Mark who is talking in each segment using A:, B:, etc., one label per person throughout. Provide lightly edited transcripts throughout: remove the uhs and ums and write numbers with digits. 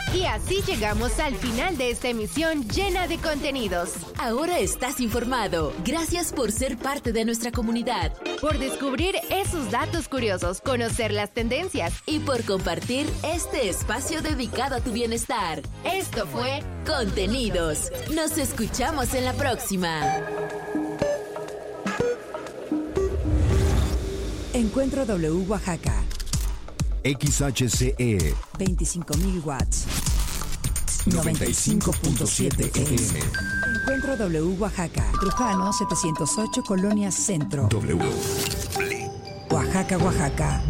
A: Y así llegamos al final de esta emisión llena de contenidos.
B: Ahora estás informado. Gracias por ser parte de nuestra comunidad.
A: Por descubrir esos datos curiosos, conocer las tendencias.
B: Y por compartir este espacio dedicado a tu bienestar.
A: Esto fue
B: Contenidos. Nos escuchamos en la próxima.
C: Encuentro W Oaxaca.
D: XHCE
C: 25,000 watts.
D: 95.7 FM.
C: Encuentro W Oaxaca. Trujano 708, Colonia Centro.
D: W.
C: Oaxaca, Oaxaca.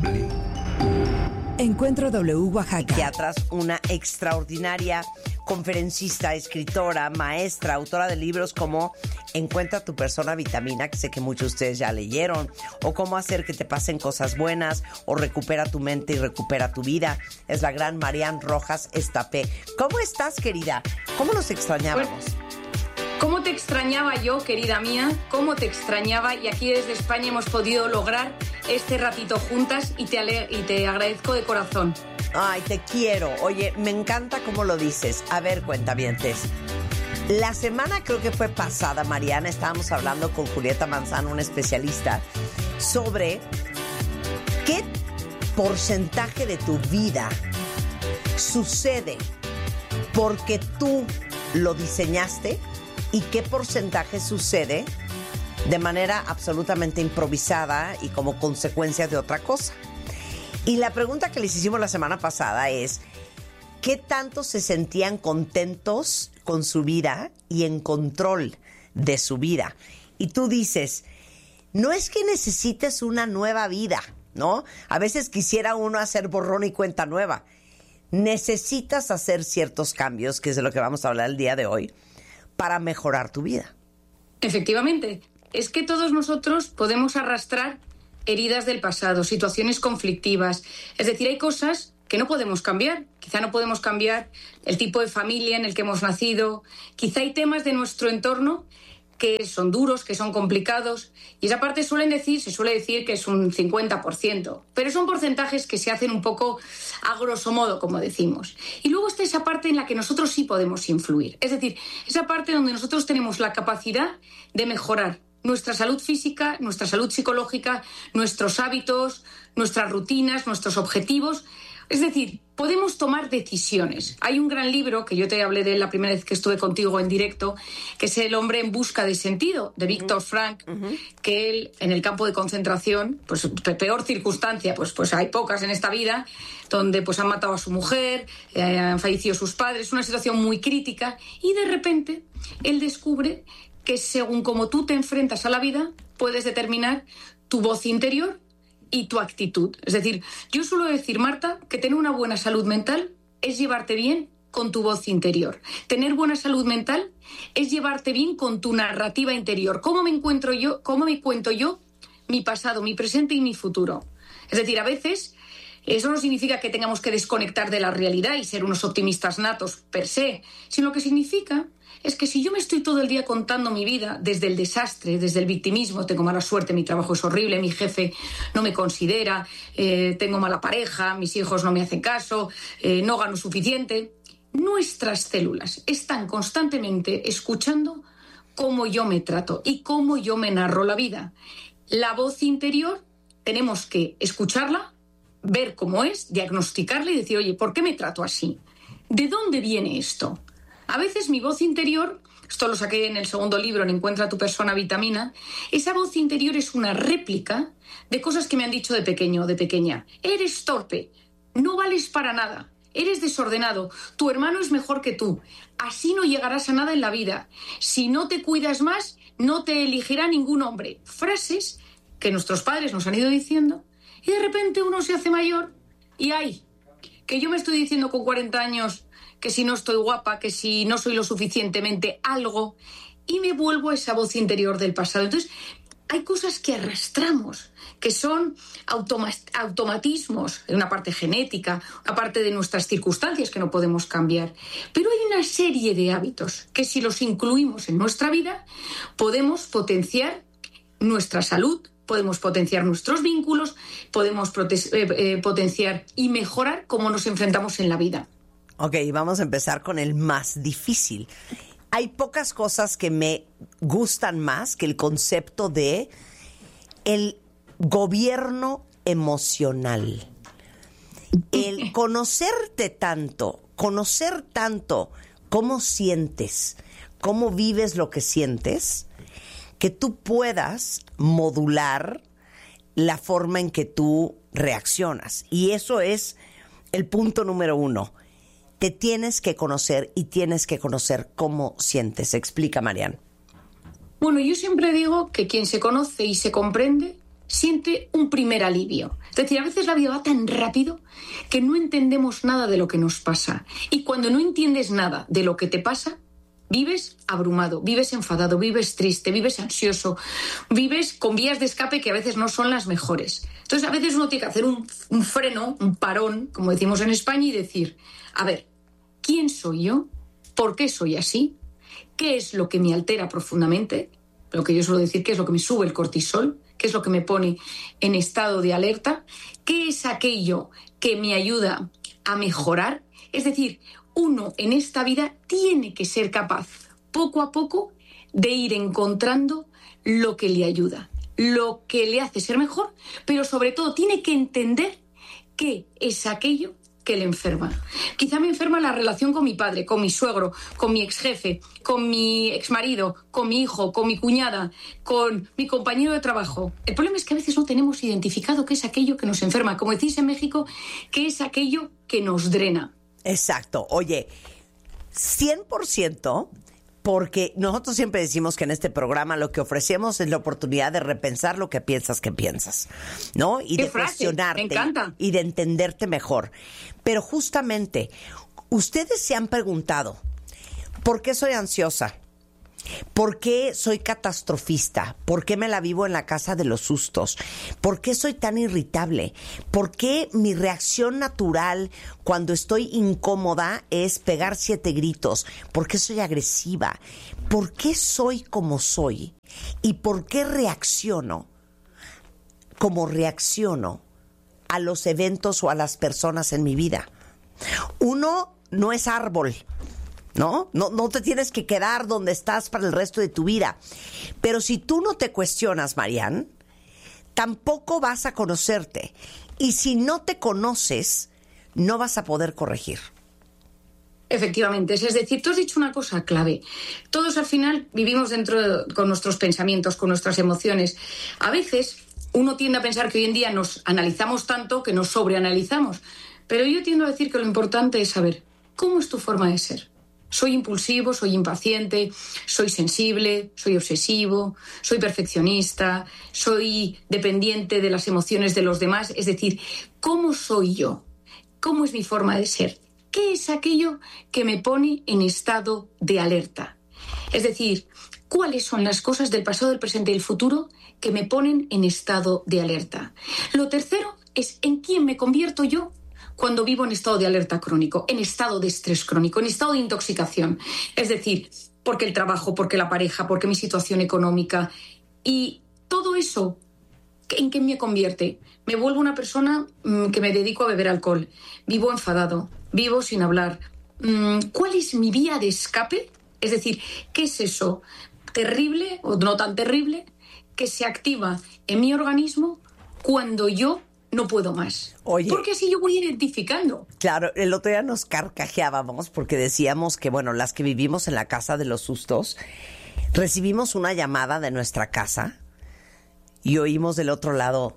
C: Encuentro W Oaxaca.
E: Psiquiatras, una extraordinaria conferencista, escritora, maestra, autora de libros como Encuentra tu persona vitamina, que sé que muchos de ustedes ya leyeron, o Cómo hacer que te pasen cosas buenas, o Recupera tu mente y recupera tu vida. Es la gran Marian Rojas Estapé. ¿Cómo estás, querida? ¿Cómo nos extrañábamos?
F: ¿Cómo te extrañaba yo, querida mía? ¿Cómo te extrañaba? Y aquí desde España hemos podido lograr este ratito juntas y te agradezco de corazón.
E: Ay, te quiero. Oye, me encanta cómo lo dices. A ver, cuentavientes. La semana creo que fue pasada, Mariana, estábamos hablando con Julieta Manzano, una especialista, sobre qué porcentaje de tu vida sucede porque tú lo diseñaste y qué porcentaje sucede de manera absolutamente improvisada y como consecuencia de otra cosa. Y la pregunta que les hicimos la semana pasada es, ¿qué tanto se sentían contentos con su vida y en control de su vida? Y tú dices, no es que necesites una nueva vida, ¿no? A veces quisiera uno hacer borrón y cuenta nueva. Necesitas hacer ciertos cambios, que es de lo que vamos a hablar el día de hoy, para mejorar tu vida.
F: Efectivamente, es que todos nosotros podemos arrastrar heridas del pasado, situaciones conflictivas. Es decir, hay cosas que no podemos cambiar. Quizá no podemos cambiar el tipo de familia en el que hemos nacido. Quizá hay temas de nuestro entorno que son duros, que son complicados. Y esa parte se suele decir que es un 50%. Pero son porcentajes que se hacen un poco a grosso modo, como decimos. Y luego está esa parte en la que nosotros sí podemos influir. Es decir, esa parte donde nosotros tenemos la capacidad de mejorar nuestra salud física, nuestra salud psicológica, nuestros hábitos, nuestras rutinas, nuestros objetivos. Es decir, podemos tomar decisiones. Hay un gran libro, que yo te hablé de él la primera vez que estuve contigo en directo, que es El hombre en busca de sentido, de Viktor Frankl, que él, en el campo de concentración, pues peor circunstancia, pues hay pocas en esta vida, donde pues han matado a su mujer, han fallecido sus padres, una situación muy crítica, y de repente él descubre que según como tú te enfrentas a la vida, puedes determinar tu voz interior y tu actitud. Es decir, yo suelo decir, Marta, que tener una buena salud mental es llevarte bien con tu voz interior. Tener buena salud mental es llevarte bien con tu narrativa interior. ¿Cómo me encuentro yo? ¿Cómo me cuento yo mi pasado, mi presente y mi futuro? Es decir, a veces eso no significa que tengamos que desconectar de la realidad y ser unos optimistas natos per se, sino que significa es que si yo me estoy todo el día contando mi vida desde el desastre, desde el victimismo, tengo mala suerte, mi trabajo es horrible, mi jefe no me considera, tengo mala pareja, mis hijos no me hacen caso, no gano suficiente, nuestras células están constantemente escuchando cómo yo me trato y cómo yo me narro la vida. La voz interior tenemos que escucharla, ver cómo es, diagnosticarla y decir, oye, ¿por qué me trato así? ¿De dónde viene esto? A veces mi voz interior, esto lo saqué en el segundo libro, en Encuentra tu persona vitamina, esa voz interior es una réplica de cosas que me han dicho de pequeño o de pequeña. Eres torpe, no vales para nada, eres desordenado, tu hermano es mejor que tú, así no llegarás a nada en la vida. Si no te cuidas más, no te elegirá ningún hombre. Frases que nuestros padres nos han ido diciendo y de repente uno se hace mayor y ¡ay! Que yo me estoy diciendo con 40 años que si no estoy guapa, que si no soy lo suficientemente algo, y me vuelvo a esa voz interior del pasado. Entonces, hay cosas que arrastramos, que son automatismos, una parte genética, una parte de nuestras circunstancias que no podemos cambiar. Pero hay una serie de hábitos que si los incluimos en nuestra vida, podemos potenciar nuestra salud, podemos potenciar nuestros vínculos, podemos potenciar y mejorar cómo nos enfrentamos en la vida.
E: Ok, vamos a empezar con el más difícil. Hay pocas cosas que me gustan más que el concepto de el gobierno emocional. El conocerte tanto, conocer tanto cómo sientes, cómo vives lo que sientes, que tú puedas modular la forma en que tú reaccionas. Y eso es el punto número 1. Te tienes que conocer y tienes que conocer cómo sientes. Explica, Marian.
F: Bueno, yo siempre digo que quien se conoce y se comprende siente un primer alivio. Es decir, a veces la vida va tan rápido que no entendemos nada de lo que nos pasa. Y cuando no entiendes nada de lo que te pasa, vives abrumado, vives enfadado, vives triste, vives ansioso, vives con vías de escape que a veces no son las mejores. Entonces, a veces uno tiene que hacer un freno, un parón, como decimos en España, y decir, a ver, ¿quién soy yo? ¿Por qué soy así? ¿Qué es lo que me altera profundamente? Lo que yo suelo decir, ¿qué es lo que me sube el cortisol? ¿Qué es lo que me pone en estado de alerta? ¿Qué es aquello que me ayuda a mejorar? Es decir, uno en esta vida tiene que ser capaz, poco a poco, de ir encontrando lo que le ayuda, lo que le hace ser mejor, pero sobre todo tiene que entender qué es aquello que le enferma. Quizá me enferma la relación con mi padre, con mi suegro, con mi exjefe, con mi exmarido, con mi hijo, con mi cuñada, con mi compañero de trabajo. El problema es que a veces no tenemos identificado qué es aquello que nos enferma. Como decís en México, qué es aquello que nos drena.
E: Exacto. Oye, 100%, porque nosotros siempre decimos que en este programa lo que ofrecemos es la oportunidad de repensar lo que piensas, ¿no? Y de cuestionarte.
F: Me encanta.
E: Y de entenderte mejor. Pero justamente, ustedes se han preguntado, ¿por qué soy ansiosa? ¿Por qué soy catastrofista? ¿Por qué me la vivo en la casa de los sustos? ¿Por qué soy tan irritable? ¿Por qué mi reacción natural cuando estoy incómoda es pegar 7 gritos? ¿Por qué soy agresiva? ¿Por qué soy como soy? ¿Y por qué reacciono como reacciono a los eventos o a las personas en mi vida? Uno no es árbol, ¿no? No te tienes que quedar donde estás para el resto de tu vida. Pero si tú no te cuestionas, Marian, tampoco vas a conocerte. Y si no te conoces, no vas a poder corregir.
F: Efectivamente, es decir, tú has dicho una cosa clave. Todos al final vivimos con nuestros pensamientos, con nuestras emociones. A veces uno tiende a pensar que hoy en día nos analizamos tanto que nos sobreanalizamos. Pero yo tiendo a decir que lo importante es saber cómo es tu forma de ser. Soy impulsivo, soy impaciente, soy sensible, soy obsesivo, soy perfeccionista, soy dependiente de las emociones de los demás. Es decir, ¿cómo soy yo? ¿Cómo es mi forma de ser? ¿Qué es aquello que me pone en estado de alerta? Es decir, ¿cuáles son las cosas del pasado, del presente y del futuro que me ponen en estado de alerta? Lo tercero es en quién me convierto yo cuando vivo en estado de alerta crónico, en estado de estrés crónico, en estado de intoxicación. Es decir, porque el trabajo, porque la pareja, porque mi situación económica. Y todo eso, ¿en qué me convierte? Me vuelvo una persona que me dedico a beber alcohol. Vivo enfadado, vivo sin hablar. ¿Cuál es mi vía de escape? Es decir, ¿qué es eso terrible o no tan terrible que se activa en mi organismo cuando yo no puedo más?
E: Oye,
F: porque así yo voy identificando.
E: Claro, el otro día nos carcajeábamos porque decíamos que, bueno, las que vivimos en la casa de los sustos, recibimos una llamada de nuestra casa y oímos del otro lado,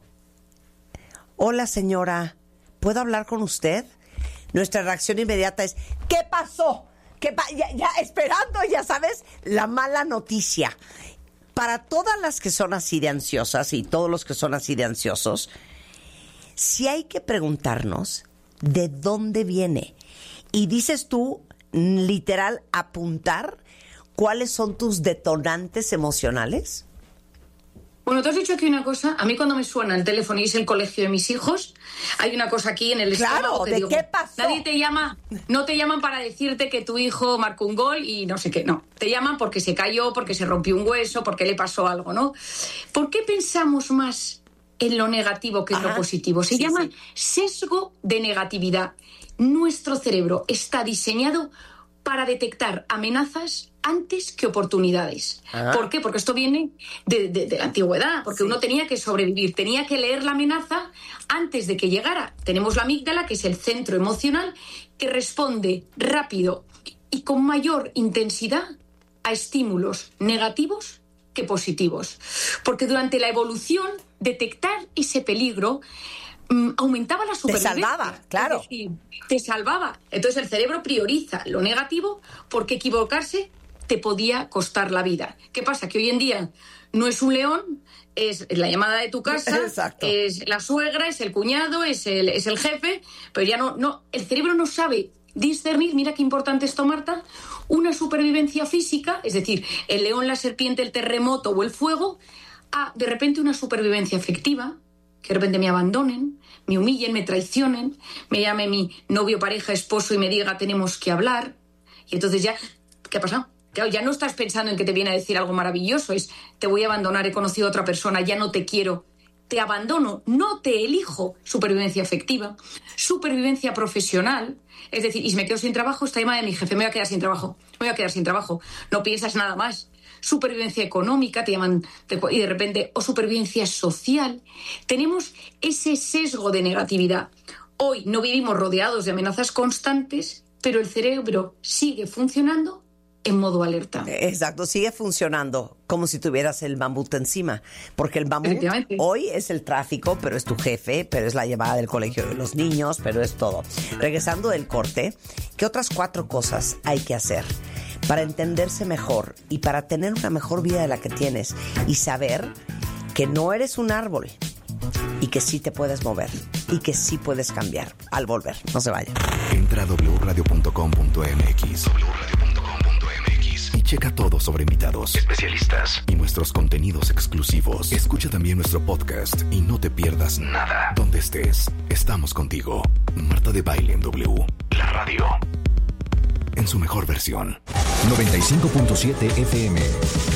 E: hola señora, ¿puedo hablar con usted? Nuestra reacción inmediata es, ¿qué pasó? Ya esperando, ya sabes, la mala noticia. Para todas las que son así de ansiosas y todos los que son así de ansiosos, sí hay que preguntarnos de dónde viene. Y dices tú, literal, apuntar cuáles son tus detonantes emocionales.
F: Bueno, te has dicho aquí una cosa. A mí cuando me suena el teléfono y es el colegio de mis hijos, hay una cosa aquí en el estómago que
E: ¿de
F: digo,
E: qué pasó?
F: Nadie te llama, no te llaman para decirte que tu hijo marcó un gol y no sé qué, no. Te llaman porque se cayó, porque se rompió un hueso, porque le pasó algo, ¿no? ¿Por qué pensamos más en lo negativo que en lo positivo? Se llama sesgo de negatividad. nuestro cerebro está diseñado para detectar amenazas antes que oportunidades. ¿Por qué? Porque esto viene de la antigüedad, porque uno tenía que sobrevivir, tenía que leer la amenaza antes de que llegara. Tenemos la amígdala, que es el centro emocional, que responde rápido y con mayor intensidad a estímulos negativos que positivos. Porque durante la evolución, detectar ese peligro aumentaba la supervivencia. Te
E: salvaba, claro.
F: Es decir, te salvaba. Entonces el cerebro prioriza lo negativo porque equivocarse te podía costar la vida. ¿Qué pasa? Que hoy en día no es un león, es la llamada de tu casa,
E: Exacto.
F: Es la suegra, es el cuñado, es el jefe, pero ya no, el cerebro no sabe discernir, mira qué importante esto, Marta, una supervivencia física, es decir, el león, la serpiente, el terremoto o el fuego, a de repente una supervivencia afectiva, que de repente me abandonen, me humillen, me traicionen, me llame mi novio, pareja, esposo y me diga tenemos que hablar. Y entonces ya, ¿qué ha pasado? Claro, ya no estás pensando en que te viene a decir algo maravilloso, es te voy a abandonar, he conocido a otra persona, ya no te quiero, te abandono, no te elijo. Supervivencia afectiva, supervivencia profesional, es decir, y si me quedo sin trabajo, esta llamada de mi jefe, me voy a quedar sin trabajo, no piensas nada más. Supervivencia económica, te llaman, y de repente, o supervivencia social. Tenemos ese sesgo de negatividad. Hoy no vivimos rodeados de amenazas constantes, pero el cerebro sigue funcionando en modo alerta.
E: Exacto, sigue funcionando como si tuvieras el mamut encima, porque el mamut hoy es el tráfico, pero es tu jefe, pero es la llevada del colegio de los niños, pero es todo. Regresando del corte, ¿qué otras 4 cosas hay que hacer para entenderse mejor y para tener una mejor vida de la que tienes y saber que no eres un árbol y que sí te puedes mover y que sí puedes cambiar al volver? No se vaya.
D: Entra a wradio.com.mx y checa todo sobre invitados, especialistas y nuestros contenidos exclusivos. Escucha también nuestro podcast y no te pierdas nada. Donde estés, estamos contigo. Marta de Baile en W, la radio en su mejor versión.
G: 95.7 FM.